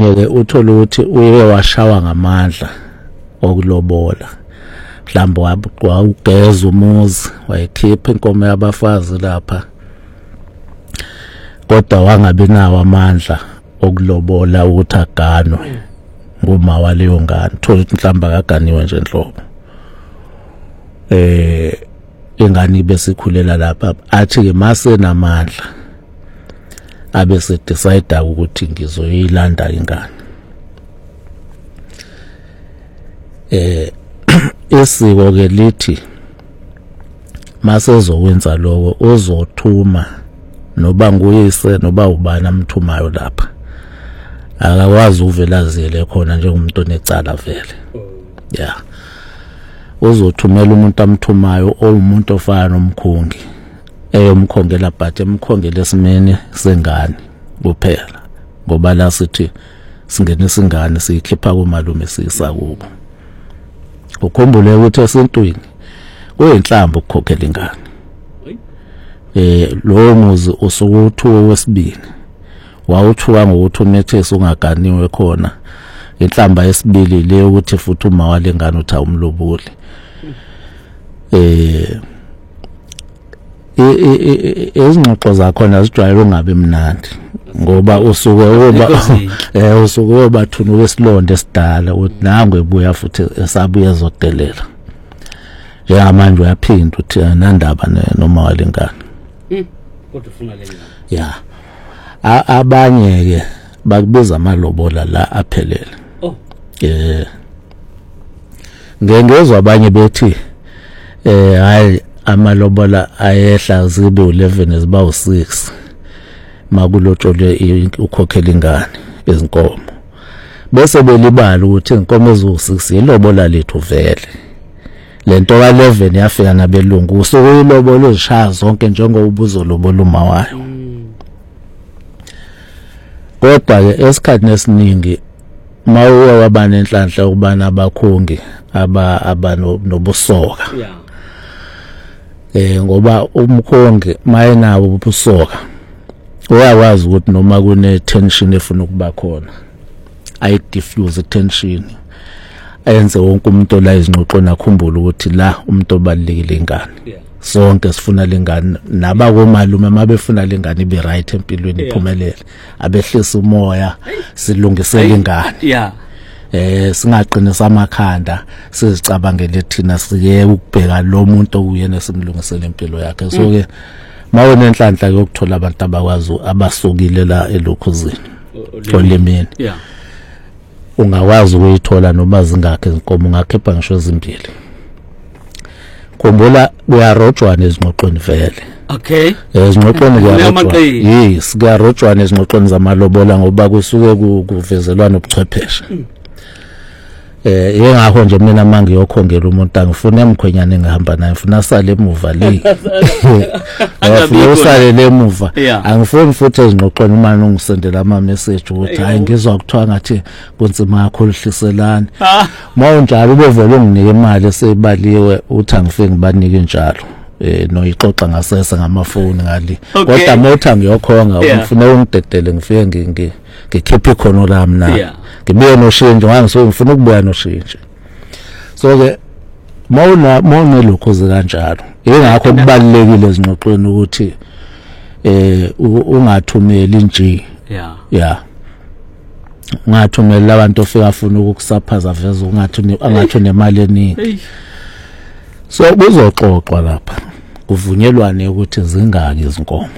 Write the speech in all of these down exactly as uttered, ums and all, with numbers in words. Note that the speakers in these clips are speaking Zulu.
abanye ke uthola ukuthi uye washawa ngamandla okulobola, mhlawumbe wawugeza umuzi wayikhipha inkomo yabafazi lapha, kodwa wangabi nawo amandla okulobola ukuthi aganwe nguma waleyo ngane. Thola ukuthi mhlawumbe akaganiwe nje enhlobo, eh ingane besikhulela lapha, athi ke mase namandla abe se decide ukuthi ngizoyilanda ingane. eh isiko ke lithi mase ezokwenza lokho uzothuma noba nguyise noba ubani amthumayo lapha, akakwazi uvela zile khona njengomuntu onecala vele. Yeah, uzothumela umuntu amthumayo owumuntu ofana nomkhongi, eyomkhongela but emkhongela esimene sengane kuphela, ngoba la sithi singenisa ingane siyikhipha kumalume siyisa kubo. Ukhumbule ukuthi esintwini kuyinhlamba ukukhokhela ingane. Eh lo muzi usukuthuwa wesibili, wawuthuwa ngokuthi umethesi ungaganiwe khona, inhlamba yesibili le ukuthi futhi uma walengane utha umlobuli. eh izingxoxo zakhona zijwayele ungabe mnandi, ngoba usuke oba eh usuke obathuna wesilonde esidala ukuthi nangu ebuya futhi esabuya ezodelela. Njengamanje uyaphinda uthi nandaba noma walengane. Mm. Kodwa ufuna lengane. Yeah. Abanye ke bakubiza amalobola la aphelele. Oh. Eh. Ngengezwe abanye bethi eh hayi amalobola ayehla zibe eleven eziba u-six makulotshole ukhokhela ingane ezinkomo, bese belibala ukuthi inkomo ezu-six ilobola lethu vele. Lento ka eleven yafika nabelungu usuku ilobola uzishaya zonke njengoba uzolobola uma wayo. Kodwa ke esikhathini esiningi mawuwe wabana enhlanhla ukubana abakhongi aba abanobusoka. Yeah. Eh ngoba umkhongi mayenawo ubusoka uyakwazi ukuthi noma kune tension efuna ukuba khona ayi diffuse tension, ayenze wonke umuntu la izingxoxo nakhumbula ukuthi la umuntu obalekile ingane. Yeah. Sonke sifuna lengane, naba komalume mabefuna lengane ibe right empilweni iphumelele, abehlisa umoya silungisele ingane. Yeah. Eh singaqinisa amakhanda sizicabangele thina sike ukubheka lo muntu okuyena simlungisele impilo yakhe. So ke mawone enhlanhla yokuthola abantu abakwazi abasukile la elokhuzini olimini. Yeah. Ungakwazi ukuyithola noma zingakhe izinkomo, ungakhipha ngisho ezimbili. Khumbula uyarojwana ezingxoxweni vele. Okay. Ezingxoxweni kuyarojwana. Yes, kuyarojwana ezingxoxweni zamalobola ngoba kusuke kuvezelwana ubuchwepheshe. Eh yengakho nje mina manje yokhongela umuntu angifuna emkhwenyane engihamba naye, ngifuna sale emuva le. Angifuna usale lemuva. Angifuni futhi ezingxoxweni uma nongisendela ama message ukuthi hayi ngizwa kuthiwa ngathi kunzima kakhulu hliselana. Mawunjalo ubevele unginike imali esebaliwe uthi angifike ngibanike njalo. Eh no ixoxa ngasese ngamafoni ngali. Kodwa mawuthi ngiyokhonga ufuna ungidedele ngifike ngi ngikhiphe ikhono lami na. Ngibuye noshintsho ngangisuke ngifuna ukubuya noshintsho. So ke mawuna mawunelokho kanjalo ingakho kubalekile ezingxoxweni ukuthi eh ungathumeli nje. Yeah. Yeah. Ungathumela abantu ofika afuna ukukusaphaza veze ungathi angathi nemali eningi. So kuzoxoxwa lapha kuvunyelwane ukuthi zingaki izinkomo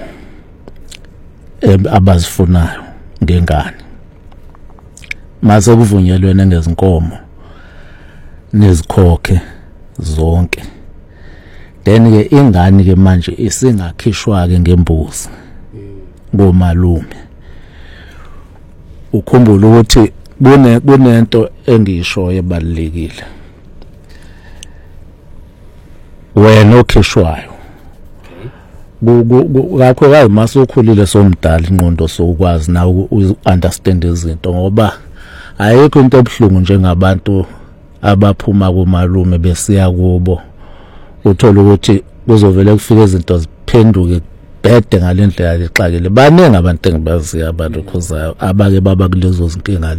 abazifunayo ngengane. Mase kuvunyelwene ngezinkomo nezikhokhe zonke, then ke ingane ke manje isingakhishwa ke ngembuzi ngomalume. Ukhumbula ukuthi kune kunento engisho ebalekile, wena okhishwayo ngakho kayi masukhulile somdala ingqondo sokwazi na uunderstand izinto, ngoba ayikho into ebhlungu njengabantu abaphuma kumalume besiya kubo uthola ukuthi kuzovela kufika izinto ziphenduke bede ngalendlela lexakile. Baningi abantu engibaziyo abalokhozayo abake baba kulezo zinkinga.